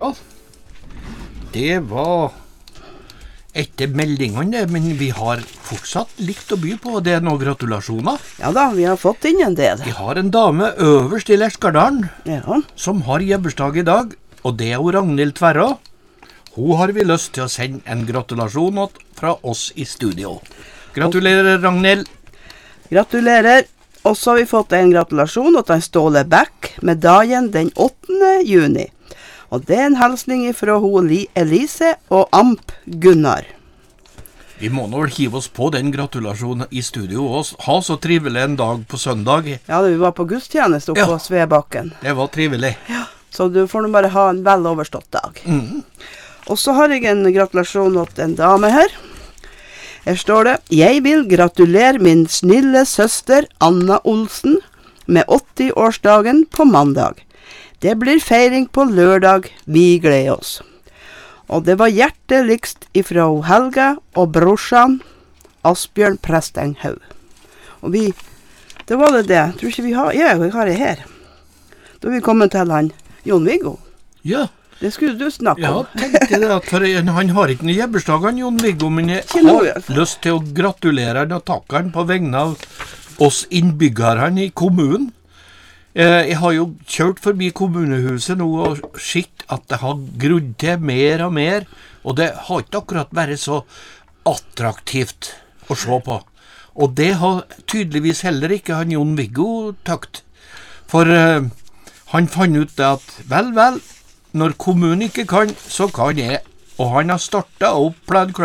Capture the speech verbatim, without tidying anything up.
Ja, det var etter meldingene, men vi har fortsatt likt å by på. Det er noen gratulasjoner. Ja da, vi har fått inn en del. Vi har en dame øverst i Leskardalen Ja. som har jebbursdag i dag, og det er jo Ragnhild Tverra. Hun har vi lyst til å sende en gratulasjon åt fra oss i studio. Gratulerer, Ragnhild. Gratulerer. Og så har vi fått en gratulasjon til en Ståle Bæk med dagen den åttende juni. Og det er en hilsning fra ho Elise og Amp Gunnar. Vi må nå vel hive oss på den gratulasjonen i studio og ha så trivelig en dag på søndag. Ja, vi var på gudstjeneste oppe Ja. på Svebakken. Det var trivelig. Ja, så du får nå bare ha en vel overstått dag. Mm. Og så har jeg en gratulasjon til en dame her. Her står det: Jeg vil gratulere min snille søster Anna Olsen med åtti-årsdagen på mandag. Det blir feiring på lørdag, vi gleder oss. Og det var hjerteligst ifra Helga og brorsan Asbjørn Prestenghaug. Og vi, det var det det. Tror ikke vi har, ja, vi har det her. Da er vi kommet til han, Jon-Viggo. Ja. Det skulle du snakke Ja, om. tenkte det at for han har ikke noen jebbursdag, han Jon-Viggo, men jeg Ikke noe, i har hvert fall. lyst til å gratulere han og takke han på vegne av oss innbyggerne i kommunen. Eh, Jeg har jo kjørt forbi kommunehuset nå og sett at det har grudd til mer og mer, og det har ikke akkurat vært så attraktivt å se på. Og det har tydeligvis heller ikke han Jon-Viggo tøkt. For eh, han fant ut det at vel, vel, når kommunen ikke kan, så kan jeg. Og han har startet opp plan